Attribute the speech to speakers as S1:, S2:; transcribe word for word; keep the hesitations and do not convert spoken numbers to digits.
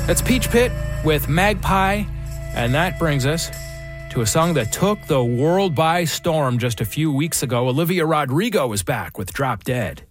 S1: That's Peach Pit with Magpie, and that brings us to a song that took the world by storm just a few weeks ago. Olivia Rodrigo is back with Drop Dead.